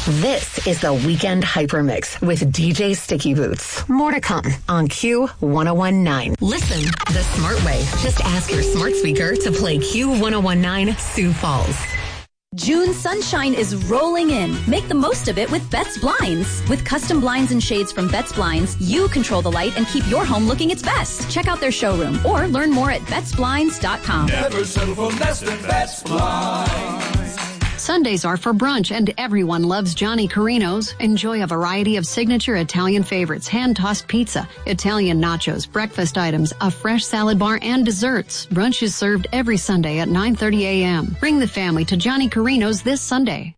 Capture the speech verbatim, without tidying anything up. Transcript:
This is the Weekend Hypermix with D J Sticky Boots. More to come on Q one oh one nine. Listen the smart way. Just ask your smart speaker to play Q one oh one nine Sioux Falls. June sunshine is rolling in. Make the most of it with Betts Blinds. With custom blinds and shades from Betts Blinds, you control the light and keep your home looking its best. Check out their showroom or learn more at betts blinds dot com. Never settle for less than Betts Blinds. Sundays are for brunch, and everyone loves Johnny Carino's. Enjoy a variety of signature Italian favorites, hand-tossed pizza, Italian nachos, breakfast items, a fresh salad bar, and desserts. Brunch is served every Sunday at nine thirty a.m. Bring the family to Johnny Carino's this Sunday.